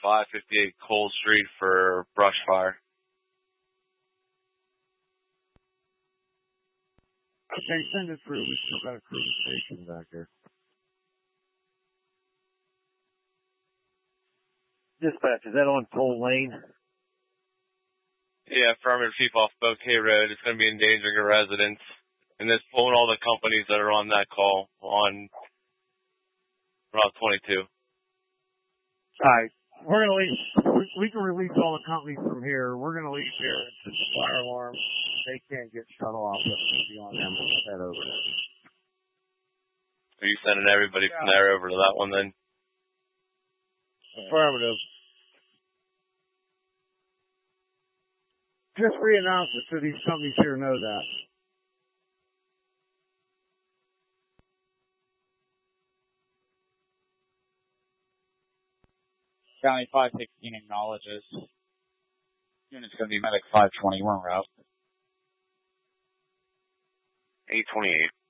558 Cole Street for brush fire. Okay, send it through. We still got a crew station back there. Dispatch, is that on Cole Lane? Yeah, affirmative. Keep off Bouquet Road. It's going to be endangering a residence. And it's pulling all the companies that are on that call on Route 22. All right. We're going to leave. We can release all the companies from here. We're going to leave here. It's a fire alarm. They can't get shut off. It's beyond them. We'll head over there. Are you sending everybody from there over to that one then? Affirmative. Just re-announce it so these companies here know that. County 516 acknowledges. Unit's going to be Medic 521 route. 828.